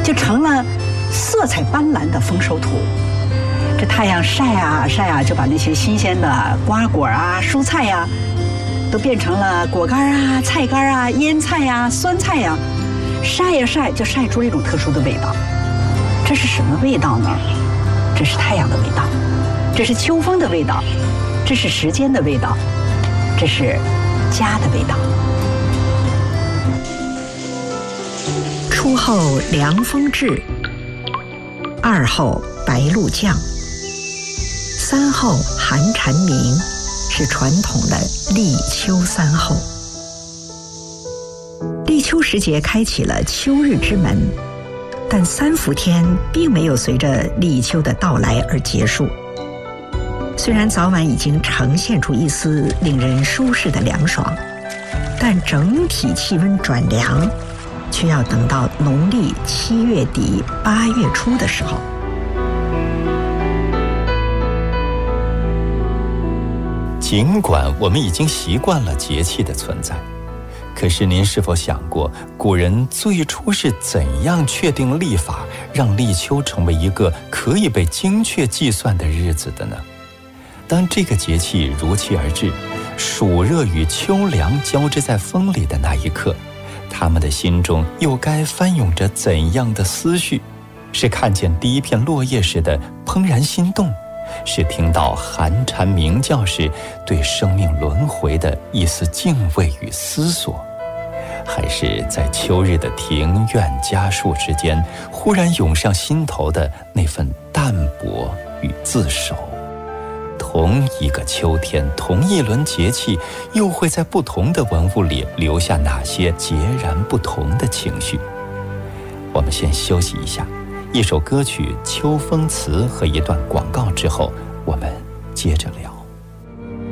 就成了色彩斑斓的丰收图。这太阳晒啊晒啊，就把那些新鲜的瓜果啊、蔬菜呀，都变成了果干啊、菜干啊、腌菜呀、酸菜呀。晒呀晒，就晒出了一种特殊的味道。这是什么味道呢？这是太阳的味道，这是秋风的味道，这是时间的味道，这是家的味道。 初后凉风至，二后白露降，三后寒蝉鸣，是传统的立秋三候。立秋时节开启了秋日之门，但三伏天并没有随着立秋的到来而结束。虽然早晚已经呈现出一丝令人舒适的凉爽，但整体气温转凉却要等到农历7月底8月初的时候。 尽管我们已经习惯了节气的存在，可是您是否想过，古人最初是怎样确定历法，让立秋成为一个可以被精确计算的日子的呢？当这个节气如期而至，暑热与秋凉交织在风里的那一刻，他们的心中又该翻涌着怎样的思绪？是看见第一片落叶时的怦然心动，是听到寒蝉鸣叫时对生命轮回的一丝敬畏与思索，还是在秋日的庭院家树之间忽然涌上心头的那份淡泊与自守？同一个秋天，同一轮节气，又会在不同的文物里留下哪些截然不同的情绪？我们先休息一下，一首歌曲《秋风词》和一段广告之后，我们接着聊。